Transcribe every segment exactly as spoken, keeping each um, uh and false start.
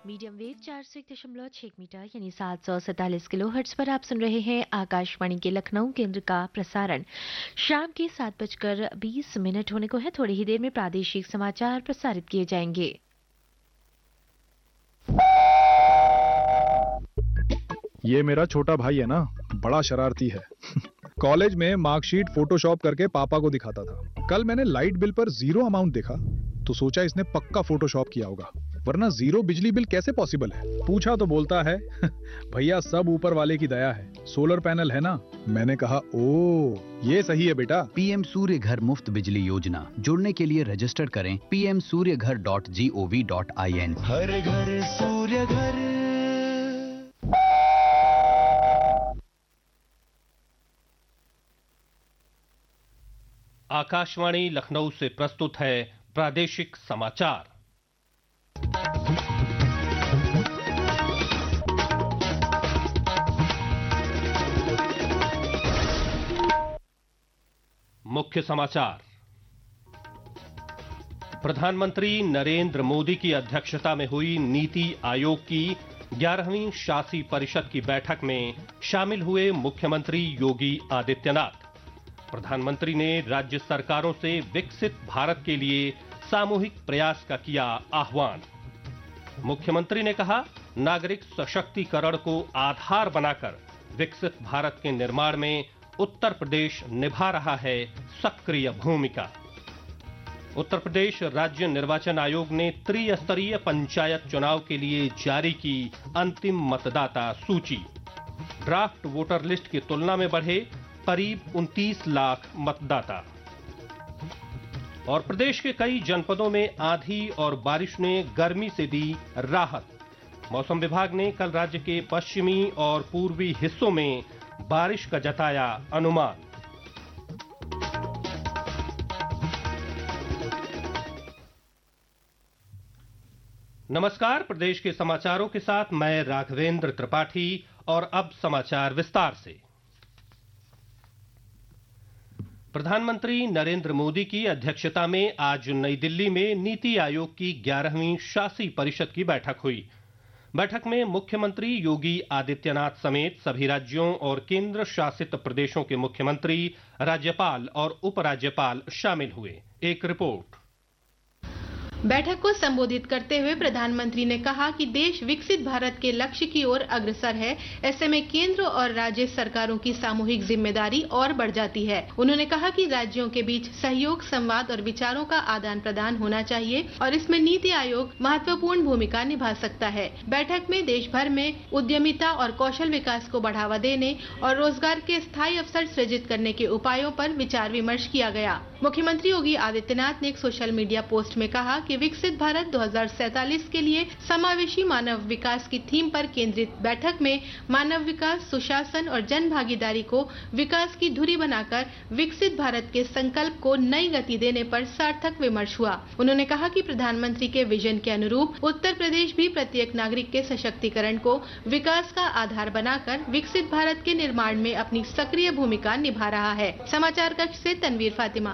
Medium wave चार सौ एक दशमलव छह मीटर यानी सात सौ सैंतालीस किलो हर्ट्ज पर आप सुन रहे हैं आकाशवाणी के लखनऊ केंद्र का प्रसारण। शाम के सात बजकर बीस मिनट होने को है। थोड़ी ही देर में प्रादेशिक समाचार प्रसारित किए जाएंगे। ये मेरा छोटा भाई है ना, बड़ा शरारती है। कॉलेज में मार्कशीट फोटोशॉप करके पापा को दिखाता था। कल मैंने लाइट बिल पर जीरो अमाउंट देखा तो सोचा इसने पक्का फोटोशॉप किया होगा, वरना जीरो बिजली बिल कैसे पॉसिबल है। पूछा तो बोलता है भैया सब ऊपर वाले की दया है, सोलर पैनल है ना। मैंने कहा ओ ये सही है बेटा। पीएम सूर्य घर मुफ्त बिजली योजना, जुड़ने के लिए रजिस्टर करें पी एम सूर्य घर dot G O V dot I N. हर घर सूर्य घर। आकाशवाणी लखनऊ से प्रस्तुत है प्रादेशिक समाचार। मुख्य समाचार। प्रधानमंत्री नरेंद्र मोदी की अध्यक्षता में हुई नीति आयोग की ग्यारहवीं शासी परिषद की बैठक में शामिल हुए मुख्यमंत्री योगी आदित्यनाथ। प्रधानमंत्री ने राज्य सरकारों से विकसित भारत के लिए सामूहिक प्रयास का किया आह्वान। मुख्यमंत्री ने कहा, नागरिक सशक्तिकरण को आधार बनाकर विकसित भारत के निर्माण में उत्तर प्रदेश निभा रहा है सक्रिय भूमिका। उत्तर प्रदेश राज्य निर्वाचन आयोग ने त्रिस्तरीय पंचायत चुनाव के लिए जारी की अंतिम मतदाता सूची। ड्राफ्ट वोटर लिस्ट की तुलना में बढ़े करीब उनतीस लाख मतदाता। और प्रदेश के कई जनपदों में आंधी और बारिश ने गर्मी से दी राहत। मौसम विभाग ने कल राज्य के पश्चिमी और पूर्वी हिस्सों में बारिश का जताया अनुमान। नमस्कार, प्रदेश के समाचारों के साथ मैं राघवेंद्र त्रिपाठी। और अब समाचार विस्तार से। प्रधानमंत्री नरेंद्र मोदी की अध्यक्षता में आज नई दिल्ली में नीति आयोग की ग्यारहवीं शासी परिषद की बैठक हुई। बैठक में मुख्यमंत्री योगी आदित्यनाथ समेत सभी राज्यों और केंद्र शासित प्रदेशों के मुख्यमंत्री, राज्यपाल और उपराज्यपाल शामिल हुए। एक रिपोर्ट। बैठक को संबोधित करते हुए प्रधानमंत्री ने कहा कि देश विकसित भारत के लक्ष्य की ओर अग्रसर है। ऐसे में केंद्र और राज्य सरकारों की सामूहिक जिम्मेदारी और बढ़ जाती है। उन्होंने कहा कि राज्यों के बीच सहयोग, संवाद और विचारों का आदान प्रदान होना चाहिए और इसमें नीति आयोग महत्वपूर्ण भूमिका निभा सकता है। बैठक में देश भर में उद्यमिता और कौशल विकास को बढ़ावा देने और रोजगार के स्थायी अवसर सृजित करने के उपायों पर विचार विमर्श किया गया। मुख्यमंत्री योगी आदित्यनाथ ने एक सोशल मीडिया पोस्ट में कहा कि विकसित भारत दो हज़ार सैंतालीस के लिए समावेशी मानव विकास की थीम पर केंद्रित बैठक में मानव विकास, सुशासन और जन भागीदारी को विकास की धुरी बनाकर विकसित भारत के संकल्प को नई गति देने पर सार्थक विमर्श हुआ। उन्होंने कहा कि प्रधानमंत्री के विजन के अनुरूप उत्तर प्रदेश भी प्रत्येक नागरिक के सशक्तिकरण को विकास का आधार बनाकर विकसित भारत के निर्माण में अपनी सक्रिय भूमिका निभा रहा है। समाचार कक्ष से तनवीर फातिमा।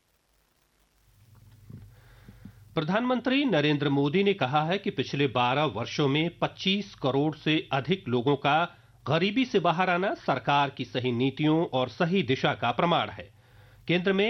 प्रधानमंत्री नरेंद्र मोदी ने कहा है कि पिछले बारह वर्षों में पच्चीस करोड़ से अधिक लोगों का गरीबी से बाहर आना सरकार की सही नीतियों और सही दिशा का प्रमाण है। केंद्र में